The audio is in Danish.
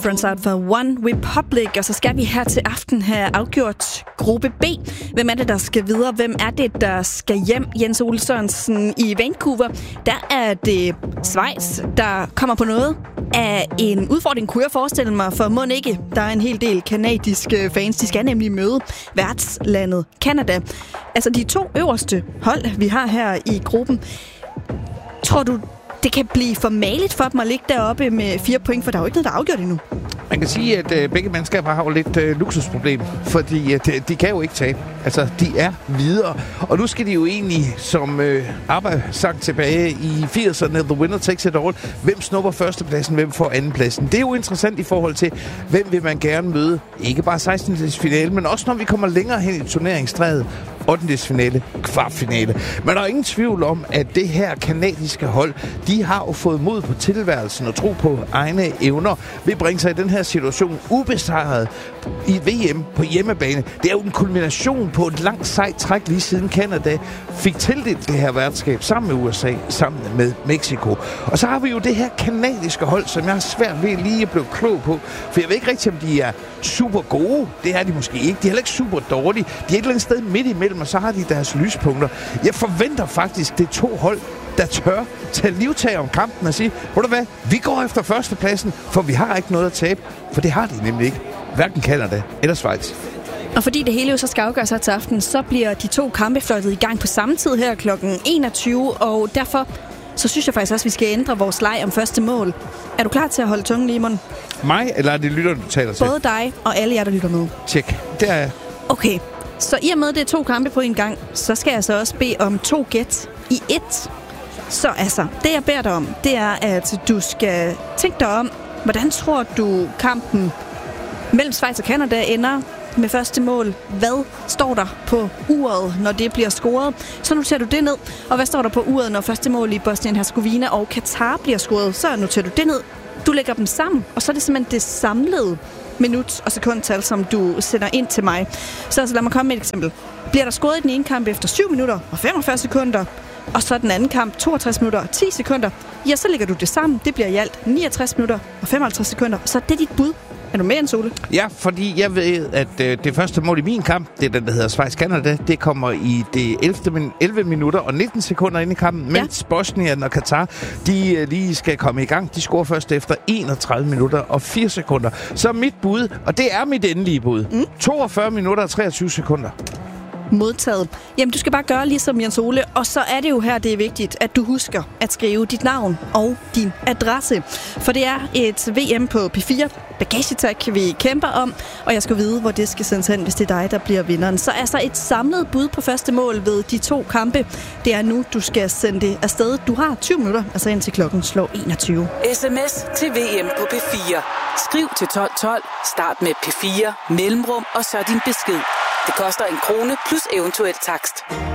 Friends Out for One Republic, og så skal vi her til aften have afgjort gruppe B. Hvem er det, der skal videre? Hvem er det, der skal hjem? Jens Ole Sørensen i Vancouver. Der er det Schweiz, der kommer på noget af en udfordring, kunne jeg forestille mig, for må ikke. Der er en hel del kanadiske fans, de skal nemlig møde værtslandet Canada. Altså de to øverste hold, vi har her i gruppen. Tror du, det kan blive for maligt for dem at ligge deroppe med 4 point, for der er jo ikke noget, der er afgjort endnu? Man kan sige, at begge mandskaber har jo lidt luksusproblem, fordi de kan jo ikke tabe. Altså, de er videre. Og nu skal de jo egentlig, som ABBA sagt tilbage i 80'erne, The Winner Takes It All, hvem snupper førstepladsen, hvem får andenpladsen. Det er jo interessant i forhold til, hvem vil man gerne møde. Ikke bare 16. finale, men også når vi kommer længere hen i turneringstræet. 8. finale, kvartfinale. Men der er ingen tvivl om, at det her kanadiske hold, de har jo fået mod på tilværelsen og tro på egne evner, vil bringe sig i den her situation ubesejret i VM på hjemmebane. Det er jo en kulmination på et langt sejt træk lige siden Canada fik tildelt det her værtskab sammen med USA, sammen med Mexico. Og så har vi jo det her kanadiske hold, som jeg har svært ved lige at blive klog på, for jeg ved ikke rigtig, om de er super gode. Det er de måske ikke. De er heller ikke super dårlige. De er et eller andet sted midt imellem, og så har de deres lyspunkter. Jeg forventer faktisk, det er to hold, der tør tage livtag om kampen og sige, ved du hvad, vi går efter førstepladsen, for vi har ikke noget at tabe. For det har de nemlig ikke. Hverken Canada eller Schweiz. Og fordi det hele jo så skal afgøres her til aften, så bliver de to kampe fløjtet i gang på samme tid her kl. 21, og derfor så synes jeg faktisk også, at vi skal ændre vores leg om første mål. Er du klar til at holde tungen lige i munden? Mig, eller er det lytter, du taler til? Både dig og alle jer, der lytter med. Tjek. Det er jeg. Okay, så i og med, det er 2 kampe på en gang, så skal jeg så også bede om 2 gæt i 1. Så altså, det jeg beder dig om, det er, at du skal tænke dig om, hvordan tror du kampen mellem Schweiz og Canada ender med første mål? Hvad står der på uret, når det bliver scoret? Så noterer du det ned. Og hvad står der på uret, når første mål i Bosnien-Herzegovina og Katar bliver scoret? Så noterer du det ned. Du lægger dem sammen, og så er det simpelthen det samlede minut- og sekundtal, som du sender ind til mig. Så altså, lad mig komme med et eksempel. Bliver der scoret i den ene kamp efter 7 minutter og 45 sekunder, og så den anden kamp 62 minutter og 10 sekunder, ja, så lægger du det sammen. Det bliver i alt 69 minutter og 55 sekunder. Så det er dit bud. Er du med, Jens Ole? Ja, fordi jeg ved, at det første mål i min kamp, det er den, der hedder Schweiz-Canada, det kommer i det 11 minutter og 19 sekunder ind i kampen, mens Bosnien og Katar, de lige skal komme i gang. De scorer først efter 31 minutter og 4 sekunder. Så mit bud, og det er mit endelige bud, 42 minutter og 23 sekunder. Modtaget. Jamen, du skal bare gøre ligesom Jens Ole, og så er det jo her, det er vigtigt, at du husker at skrive dit navn og din adresse. For det er et VM på P4 Bagagetag, vi kæmper om, og jeg skal vide, hvor det skal sendes hen, hvis det er dig, der bliver vinderen. Så altså et samlet bud på første mål ved de 2 kampe. Det er nu, du skal sende det afsted. Du har 20 minutter, altså indtil klokken slår 21. SMS til VM på P4. Skriv til 1212, start med P4, mellemrum og så din besked. Det koster 1 krone plus eventuel takst.